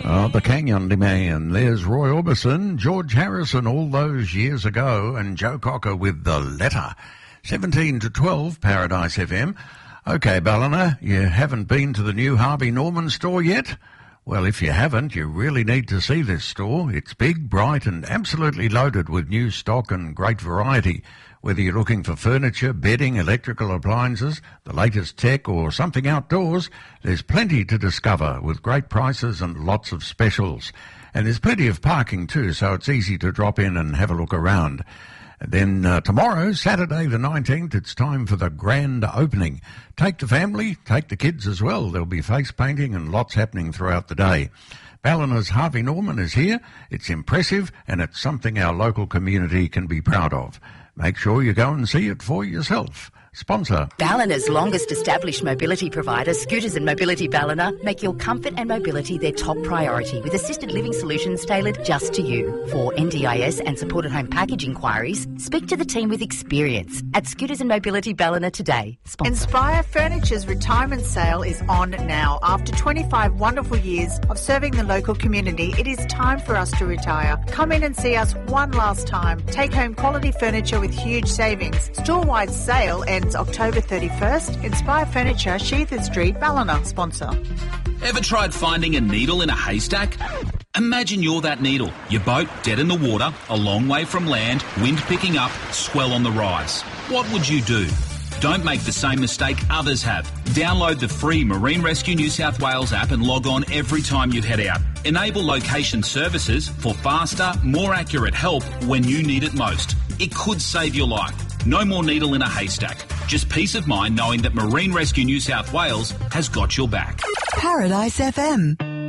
Oh, the Kangyundi Man. There's Roy Orbison, George Harrison all those years ago, and Joe Cocker with The Letter. 17 to 12, Paradise FM. Okay, Ballina, you haven't been to the new Harvey Norman store yet? Well, if you haven't, you really need to see this store. It's big, bright, and absolutely loaded with new stock and great variety. Whether you're looking for furniture, bedding, electrical appliances, the latest tech, or something outdoors, there's plenty to discover with great prices and lots of specials. And there's plenty of parking too, so it's easy to drop in and have a look around. And then tomorrow, Saturday the 19th, it's time for the grand opening. Take the family, take the kids as well. There'll be face painting and lots happening throughout the day. Ballina's Harvey Norman is here. It's impressive, and it's something our local community can be proud of. Make sure you go and see it for yourself. Sponsor. Ballina's longest established mobility provider, Scooters and Mobility Ballina, make your comfort and mobility their top priority with assisted living solutions tailored just to you. For NDIS and supported home package inquiries, speak to the team with experience at Scooters and Mobility Ballina today. Sponsor. Inspire Furniture's retirement sale is on now. After 25 wonderful years of serving the local community, it is time for us to retire. Come in and see us one last time. Take home quality furniture with huge savings. Store-wide sale ends October 31st. Inspire Furniture, Sheathen Street, Ballina. Sponsor. Ever tried finding a needle in a haystack? Imagine you're that needle. Your boat dead in the water, a long way from land, wind picking up, swell on the rise. What would you do? Don't make the same mistake others have. Download the free Marine Rescue New South Wales app and log on every time you head out. Enable location services for faster, more accurate help when you need it most. It could save your life. No more needle in a haystack. Just peace of mind knowing that Marine Rescue New South Wales has got your back. Paradise FM.